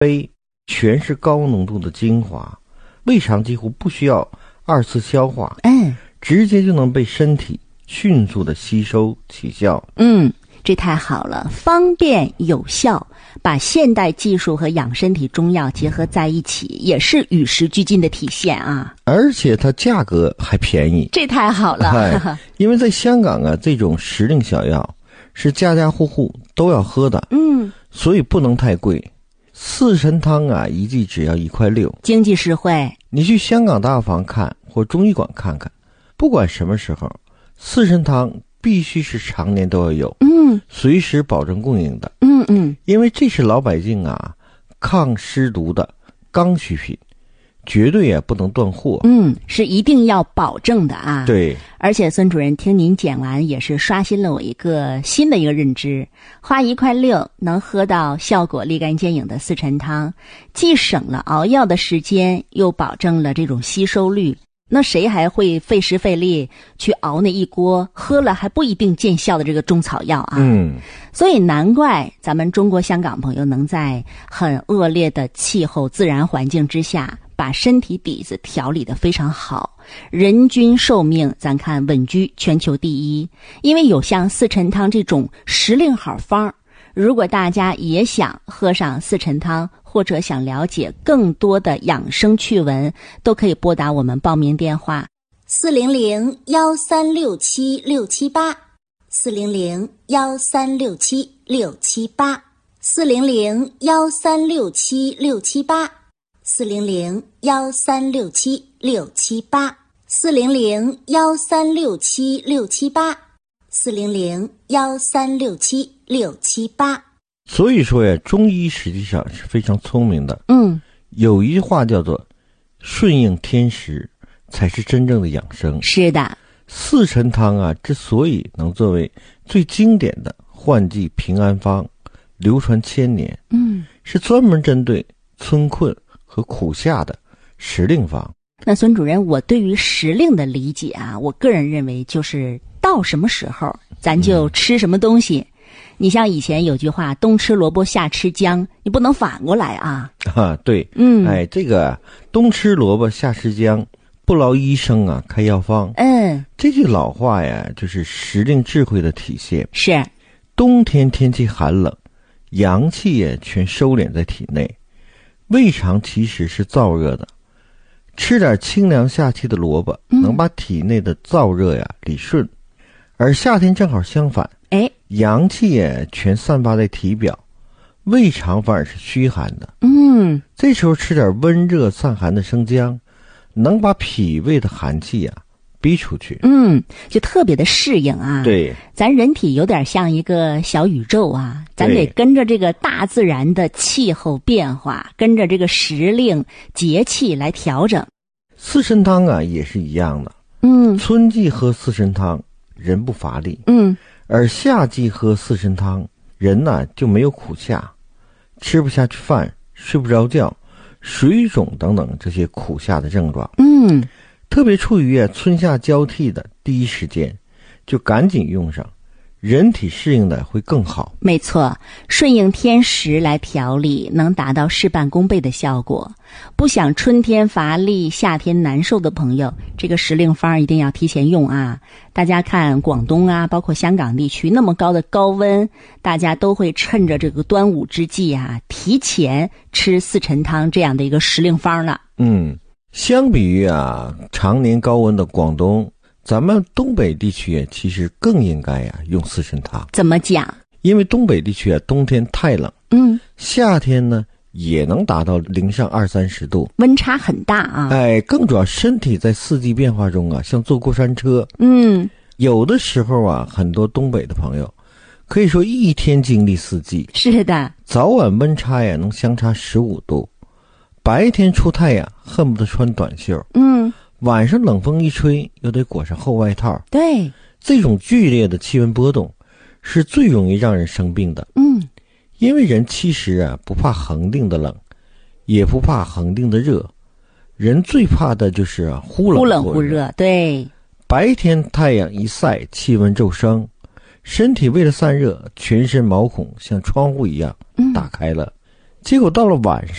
杯全是高浓度的精华，胃肠几乎不需要二次消化，直接就能被身体迅速的吸收起效。 这太好了，方便有效，把现代技术和养身体中药结合在一起，也是与时俱进的体现啊！ 而且它价格还便宜， 这太好了。 因为在香港啊，这种时令小药是家家户户都要喝的，所以不能太贵。四神汤啊，一剂只要1.6块， 经济实惠。 你去香港大房看或中医馆看看，不管什么时候，四神汤必须是常年都要有，随时保证供应的，因为这是老百姓啊抗湿毒的刚需品，绝对也不能断货。 是一定要保证的啊。 对， 而且孙主任听您讲完，也是刷新了我一个新的一个认知，花1.6块能喝到效果立竿见影的四神汤，既省了熬药的时间，又保证了这种吸收率。那谁还会费时费力去熬那一锅喝了还不一定见效的这个中草药啊？所以难怪咱们中国香港朋友能在很恶劣的气候自然环境之下，把身体底子调理得非常好，人均寿命咱看稳居全球第一。因为有像四陈汤这种时令好方，如果大家也想喝上四陈汤，或者想了解更多的养生趣闻，都可以拨打我们报名电话400-1367-678 400-1367-678 400-1367-678 400-1367-678 400-1367-678 400-1367-678。 所以说呀，中医实际上是非常聪明的。有一句话叫做顺应天时才是真正的养生。 是的， 四神汤啊，之所以能作为最经典的换季平安方，流传千年，是专门针对春困和苦夏的时令方。 那孙主任，我对于时令的理解啊，我个人认为就是到什么时候咱就吃什么东西。你像以前有句话，冬吃萝卜夏吃姜，你不能反过来啊。 对，这个冬吃萝卜夏吃姜，不劳医生啊开药方。这句老话呀，就是时令智慧的体现。 是， 冬天天气寒冷，阳气也全收敛在体内，胃肠其实是燥热的，吃点清凉下气的萝卜，能把体内的燥热呀理顺。而夏天正好相反，阳气也全散发在体表，胃肠反而是虚寒的。这时候吃点温热散寒的生姜，能把脾胃的寒气啊逼出去。 就特别的适应啊。 对， 咱人体有点像一个小宇宙啊，咱得跟着这个大自然的气候变化，跟着这个时令节气来调整。 四神汤啊也是一样的。春季喝四神汤人不乏力，而夏季喝四神汤人呢就没有苦夏，吃不下去饭，睡不着觉，水肿等等这些苦夏的症状。特别处于春夏交替的第一时间，就赶紧用上，人体适应的会更好。 没错，顺应天时来调理，能达到事半功倍的效果。不想春天乏力夏天难受的朋友，这个时令方一定要提前用啊。大家看广东啊，包括香港地区那么高的高温，大家都会趁着这个端午之际啊，提前吃四陈汤这样的一个时令方了。 相比于啊常年高温的广东，咱们东北地区其实更应该用四神汤。 怎么讲？ 因为东北地区冬天太冷，夏天呢也能达到零上20-30度， 温差很大啊。 更主要身体在四季变化中啊，像坐过山车。有的时候啊，很多东北的朋友可以说一天经历四季。 是的， 早晚温差能相差15度，白天出太阳恨不得穿短袖，晚上冷风一吹又得裹上厚外套。 对， 这种剧烈的气温波动是最容易让人生病的。因为人其实不怕恒定的冷，也不怕恒定的热，人最怕的就是忽冷忽热。 对， 白天太阳一晒，气温骤升，身体为了散热，全身毛孔像窗户一样打开了， 结果到了晚